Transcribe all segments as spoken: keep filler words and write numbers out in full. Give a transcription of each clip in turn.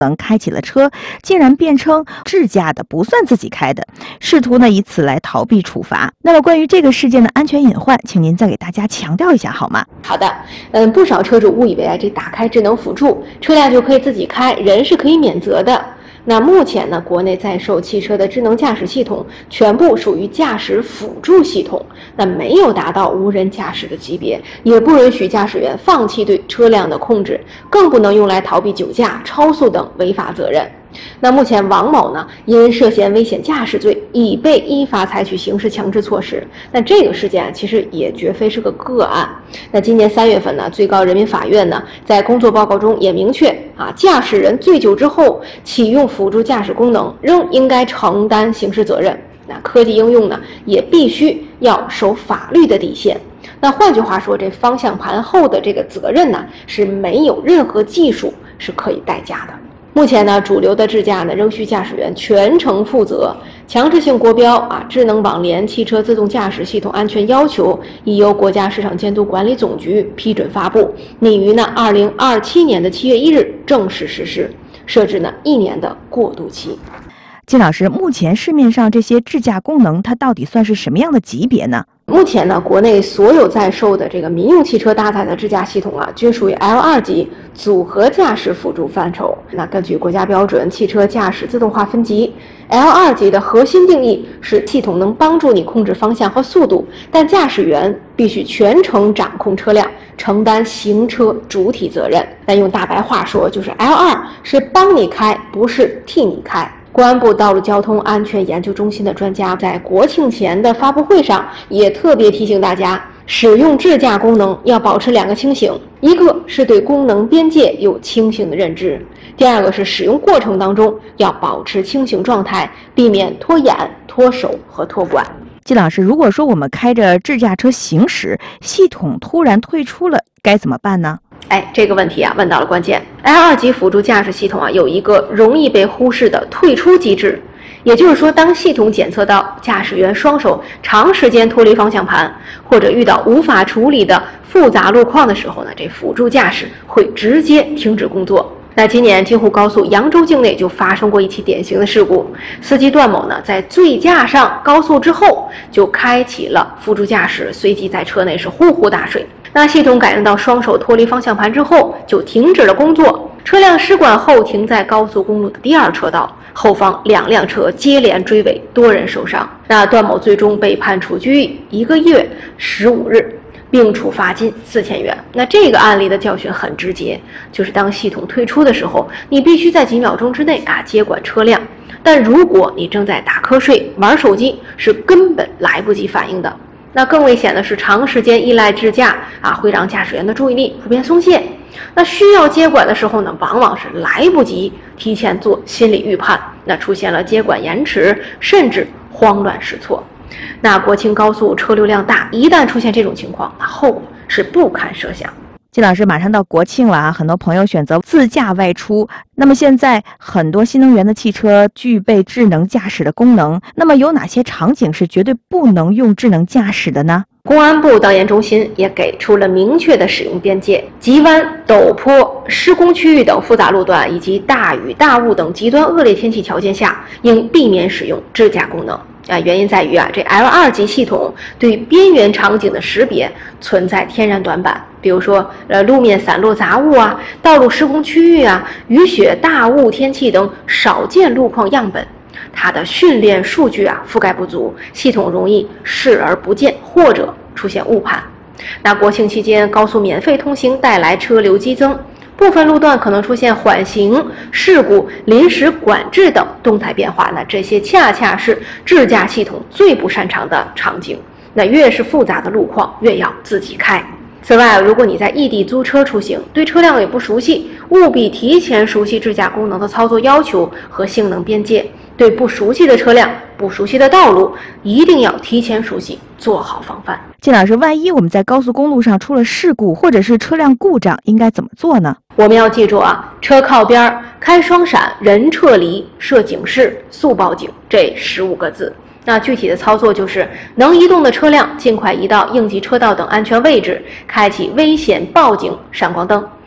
能开启了车，竟然辩称智驾的不算自己开的，试图呢以此来逃避处罚。那么关于这个事件的安全隐患，请您再给大家强调一下好吗？ 好的，嗯，不少车主误以为啊，这打开智能辅助，车辆就可以自己开，人是可以免责的。那目前呢，国内在售汽车的智能驾驶系统全部属于驾驶辅助系统，那没有达到无人驾驶的级别，也不允许驾驶员放弃对车辆的控制，更不能用来逃避酒驾、超速等违法责任。那目前王某呢，因涉嫌危险驾驶罪，已被依法采取刑事强制措施。那这个事件其实也绝非是个个案。那今年三月份呢，最高人民法院呢在工作报告中也明确啊，驾驶人醉酒之后启用辅助驾驶功能，仍应该承担刑事责任。那科技应用呢，也必须要守法律的底线。那换句话说，这方向盘后的这个责任呢，是没有任何技术是可以代驾的。目前呢，主流的智驾呢仍需驾驶员全程负责。强制性国标啊，智能网联汽车自动驾驶系统安全要求已由国家市场监督管理总局批准发布，拟于呢二零二七年的七月一日正式实施，设置呢一年的过渡期。 金老师，目前市面上这些智驾功能，它到底算是什么样的级别呢？ 目前呢，国内所有在售的这个民用汽车搭载的智驾系统啊，均属于 L 二 级组合驾驶辅助范畴。那根据国家标准汽车驾驶自动化分级 ，L 二 级的核心定义是系统能帮助你控制方向和速度，但驾驶员必须全程掌控车辆，承担行车主体责任。但用大白话说，就是 L 二 是帮你开，不是替你开。公安部道路交通安全研究中心的专家在国庆前的发布会上也特别提醒大家，使用智驾功能要保持两个清醒，一个是对功能边界有清醒的认知，第二个是使用过程当中要保持清醒状态，避免脱眼、脱手和脱管。 金老师，如果说我们开着智驾车行驶，系统突然退出了，该怎么办呢？ 哎，这个问题啊，问到了关键。L 二 级辅助驾驶系统啊，有一个容易被忽视的退出机制，也就是说，当系统检测到驾驶员双手长时间脱离方向盘，或者遇到无法处理的复杂路况的时候呢，这辅助驾驶会直接停止工作。那今年京沪高速扬州境内就发生过一起典型的事故，司机段某呢在醉驾上高速之后，就开启了辅助驾驶，随即在车内是呼呼大睡。那系统感应到双手脱离方向盘之后，就停止了工作。车辆失管后停在高速公路的第二车道，后方两辆车接连追尾，多人受伤。那段某最终被判处拘役一个月十五日，并处罚金四千元。那这个案例的教训很直接，就是当系统退出的时候，你必须在几秒钟之内啊接管车辆，但如果你正在打瞌睡、玩手机，是根本来不及反应的。那更危险的是，长时间依赖智驾啊，会让驾驶员的注意力普遍松懈。那需要接管的时候呢，往往是来不及提前做心理预判，那出现了接管延迟，甚至慌乱失措。那国庆高速车流量大，一旦出现这种情况，那后果是不堪设想。 金老师，马上到国庆了啊，很多朋友选择自驾外出。那么现在很多新能源的汽车具备智能驾驶的功能，那么有哪些场景是绝对不能用智能驾驶的呢？ 公安部道研中心也给出了明确的使用边界，急弯、陡坡、施工区域等复杂路段，以及大雨大雾等极端恶劣天气条件下，应避免使用智驾功能。啊，原因在于啊，这 L 二 级系统对边缘场景的识别存在天然短板，比如说呃路面散落杂物啊、道路施工区域啊、雨雪大雾天气等少见路况样本，它的训练数据啊覆盖不足，系统容易视而不见或者出现误判。那国庆期间高速免费通行带来车流激增，部分路段可能出现缓行、事故、临时管制等动态变化，那这些恰恰是智驾系统最不擅长的场景。那越是复杂的路况，越要自己开。此外，如果你在异地租车出行，对车辆也不熟悉，务必提前熟悉智驾功能的操作要求和性能边界。对不熟悉的车辆、不熟悉的道路，一定要提前熟悉，做好防范。 金老师，万一我们在高速公路上出了事故，或者是车辆故障，应该怎么做呢？ 我们要记住啊，车靠边、开双闪、人撤离、设警示、速报警这十五个字。那具体的操作就是，能移动的车辆尽快移到应急车道等安全位置，开启危险报警闪光灯。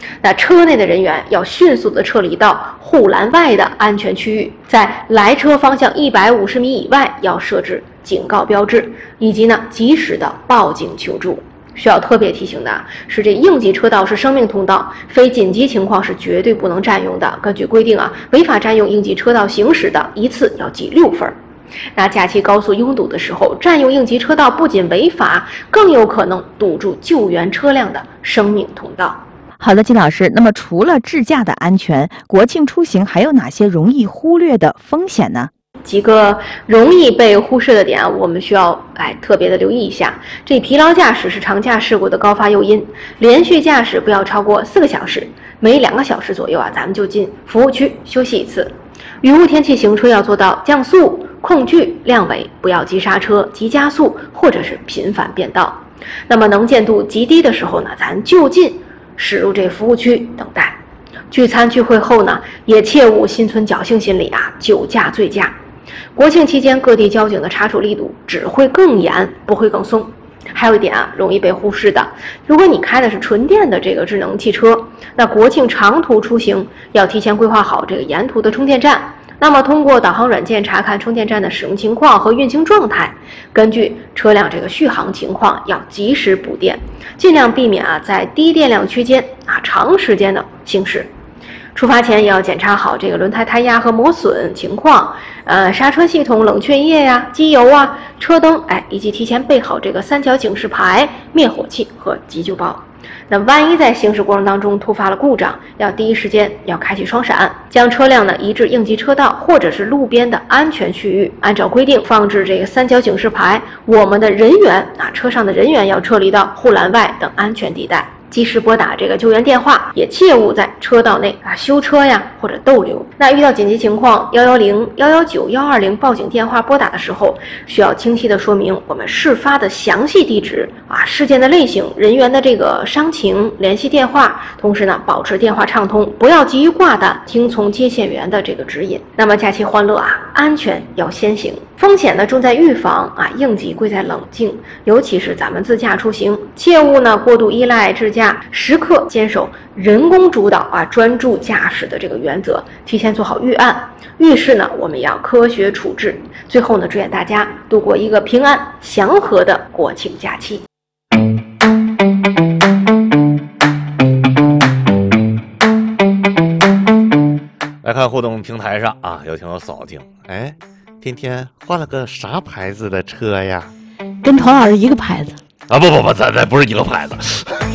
那车内的人员要迅速的撤离到护栏外的安全区域，在来车方向一百五十米以外要设置警告标志，以及呢及时的报警求助。需要特别提醒的是，这应急车道是生命通道，非紧急情况是绝对不能占用的。根据规定啊，违法占用应急车道行驶的，一次要记六分。那假期高速拥堵的时候，占用应急车道不仅违法，更有可能堵住救援车辆的生命通道。 好的，金老师，那么除了自驾的安全，国庆出行还有哪些容易忽略的风险呢？ 几个容易被忽视的点，我们需要哎特别的留意一下。这疲劳驾驶是常驾事故的高发诱因，连续驾驶不要超过四个小时，每两个小时左右啊，咱们就进服务区休息一次。雨雾天气行车要做到降速、控距、亮尾，不要急刹车、急加速或者是频繁变道。那么能见度极低的时候呢，咱就近驶入这服务区等待。聚餐聚会后呢，也切勿心存侥幸心理啊，酒驾醉驾。国庆期间，各地交警的查处力度只会更严，不会更松。还有一点啊，容易被忽视的，如果你开的是纯电的这个智能汽车，那国庆长途出行要提前规划好这个沿途的充电站。那么通过导航软件查看充电站的使用情况和运行状态，根据车辆这个续航情况要及时补电，尽量避免啊在低电量区间啊长时间的行驶。出发前也要检查好这个轮胎胎压和磨损情况，呃，刹车系统、冷却液呀、机油啊、车灯，哎，以及提前备好这个三角警示牌、灭火器和急救包。那万一在行驶过程当中突发了故障，要第一时间要开启双闪，将车辆呢移至应急车道或者是路边的安全区域，按照规定放置这个三角警示牌。我们的人员啊，车上的人员要撤离到护栏外等安全地带。及时拨打这个救援电话，也切勿在车道内啊修车呀或者逗留。那遇到紧急情况，一一零、一一九、一二零报警电话拨打的时候，需要清晰的说明我们事发的详细地址啊、事件的类型、人员的这个伤情、联系电话，同时呢保持电话畅通，不要急于挂断，听从接线员的这个指引。那么假期欢乐啊，安全要先行，风险呢重在预防啊，应急贵在冷静。尤其是咱们自驾出行，切勿呢过度依赖自驾。时刻坚守人工主导啊，专注驾驶的这个原则，提前做好预案。遇事呢，我们要科学处置。最后呢，祝愿大家度过一个平安祥和的国庆假期。 来看互动平台上啊，有听友扫听，哎，天天换了个啥牌子的车呀？ 跟陶老师一个牌子啊？不不不，咱咱不是一个牌子。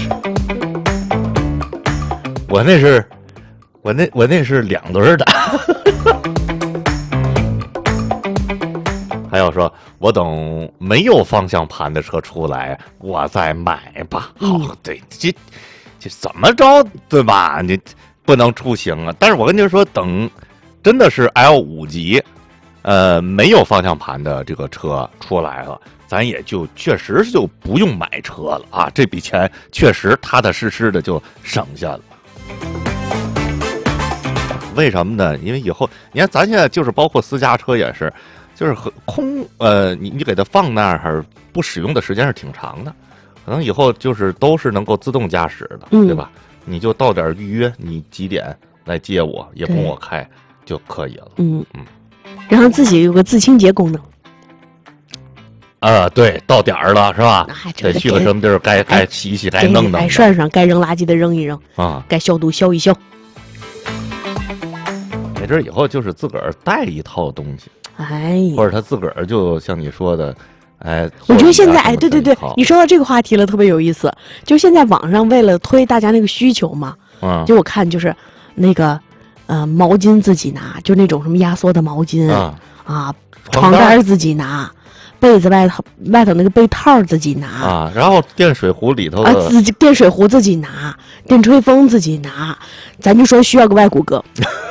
我那是，我那我那是两轮的。还有说，我等没有方向盘的车出来，我再买吧。好、哦，对，这这怎么着，对吧？你不能出行啊。但是我跟您说，等真的是 L 五 级，呃，没有方向盘的这个车出来了，咱也就确实就不用买车了啊。这笔钱确实踏踏实实的就省下了。为什么呢？因为以后你看，咱现在就是包括私家车也是，就是很空，呃，你你给它放那儿不使用的时间是挺长的，可能以后就是都是能够自动驾驶的，嗯、对吧？你就到点预约，你几点来接我，也供我开就可以了。 嗯嗯，然后自己有个自清洁功能。 呃，对，到点儿了是吧？得去个什么地儿，该该洗一洗，该弄弄， 该涮涮，该扔垃圾的扔一扔啊，该消毒消一消。 没准以后就是自个儿带一套东西， 哎， 或者他自个儿就像你说的，哎， 我觉得现在哎，对对对，你说到这个话题了，特别有意思。就现在网上为了推大家那个需求嘛，嗯，就我看就是那个呃毛巾自己拿，就那种什么压缩的毛巾啊，啊床单自己拿。被子外头外头那个被套自己拿啊，然后电水壶里头啊，自己电水壶自己拿，电吹风自己拿，咱就说需要个外骨骼。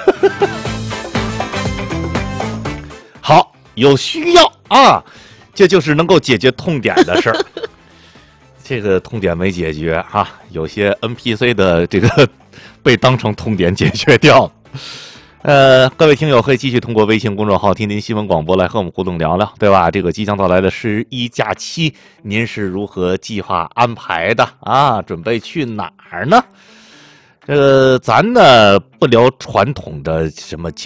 好，有需要啊，这就是能够解决痛点的事儿。这个痛点没解决哈、啊，有些 N P C 的这个被当成痛点解决掉了。呃，各位听友可以继续通过微信公众号听听新闻广播来和我们互动聊聊，对吧？这个即将到来的十一假期，您是如何计划安排的啊？准备去哪儿呢？ 这个咱呢不聊传统的什么